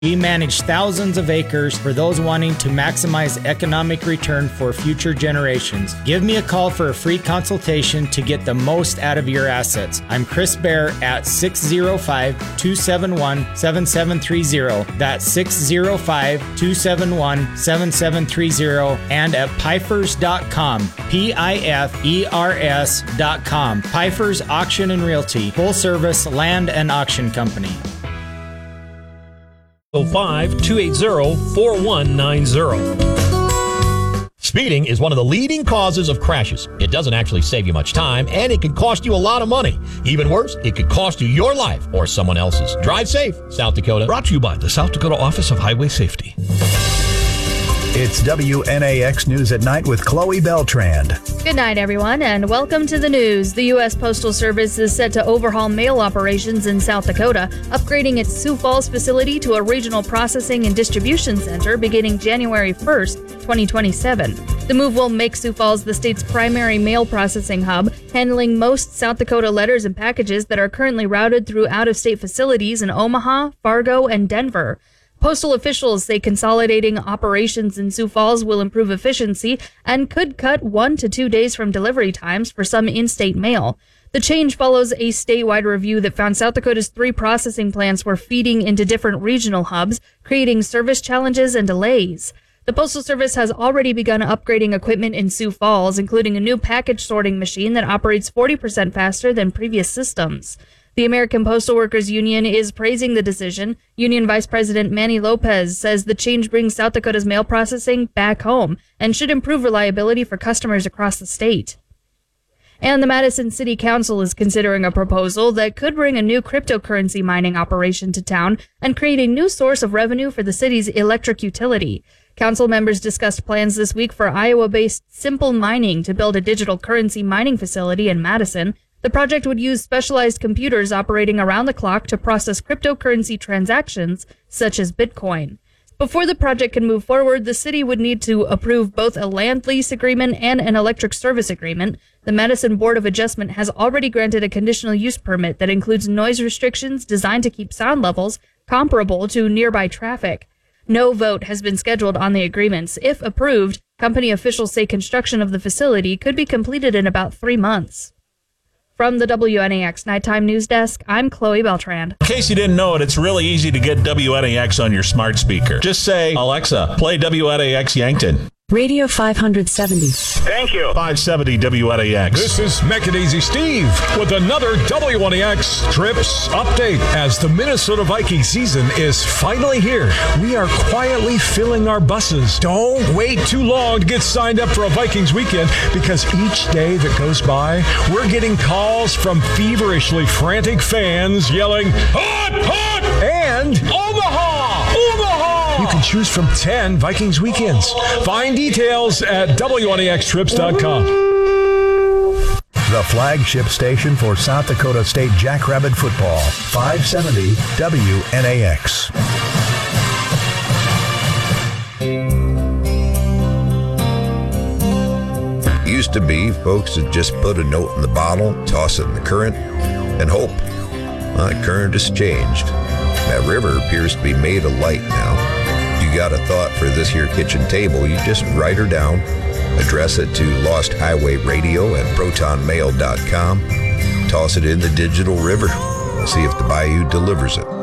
We manage thousands of acres for those wanting to maximize economic return for future generations. Give me a call for a free consultation to get the most out of your assets. I'm Chris Bear at 605-271-7730. That's 605-271-7730 and at Pifers.com. Pifers.com. Pifers Auction and Realty. Full service land and auction company. 05-280-4190. Speeding is one of the leading causes of crashes. It doesn't actually save you much time, and it can cost you a lot of money. Even worse, it could cost you your life or someone else's. Drive safe, South Dakota. Brought to you by the South Dakota Office of Highway Safety. It's WNAX News at Night with Chloe Beltrand. Good night, everyone, and welcome to the news. The U.S. Postal Service is set to overhaul mail operations in South Dakota, upgrading its Sioux Falls facility to a regional processing and distribution center beginning January 1st, 2027. The move will make Sioux Falls the state's primary mail processing hub, handling most South Dakota letters and packages that are currently routed through out-of-state facilities in Omaha, Fargo, and Denver. Postal officials say consolidating operations in Sioux Falls will improve efficiency and could cut 1 to 2 days from delivery times for some in-state mail. The change follows a statewide review that found South Dakota's 3 processing plants were feeding into different regional hubs, creating service challenges and delays. The Postal Service has already begun upgrading equipment in Sioux Falls, including a new package sorting machine that operates 40% faster than previous systems. The American Postal Workers Union is praising the decision. Union Vice President Manny Lopez says the change brings South Dakota's mail processing back home and should improve reliability for customers across the state. And the Madison City Council is considering a proposal that could bring a new cryptocurrency mining operation to town and create a new source of revenue for the city's electric utility. Council members discussed plans this week for Iowa-based Simple Mining to build a digital currency mining facility in Madison. The project would use specialized computers operating around the clock to process cryptocurrency transactions, such as Bitcoin. Before the project can move forward, the city would need to approve both a land lease agreement and an electric service agreement. The Madison Board of Adjustment has already granted a conditional use permit that includes noise restrictions designed to keep sound levels comparable to nearby traffic. No vote has been scheduled on the agreements. If approved, company officials say construction of the facility could be completed in about 3 months. From the WNAX Nighttime News Desk, I'm Chloe Beltrand. In case you didn't know it, it's really easy to get WNAX on your smart speaker. Just say, Alexa, play WNAX Yankton. Radio 570. Thank you. 570 WNAX. This is Macadaisy Steve with another WNAX Trips update. As the Minnesota Viking season is finally here, we are quietly filling our buses. Don't wait too long to get signed up for a Vikings weekend, because each day that goes by, we're getting calls from feverishly frantic fans yelling, "Hot, hot!" and "Omaha! You can choose from 10 Vikings weekends. Find details at WNAXtrips.com. The flagship station for South Dakota State Jackrabbit football, 570 WNAX. Used to be, folks would just put a note in the bottle, toss it in the current, and hope. Well, the current has changed. That river appears to be made of light now. You got a thought for this here kitchen table, you just write her down, address it to Lost Highway Radio at protonmail.com, toss it in the digital river, and see if the bayou delivers it.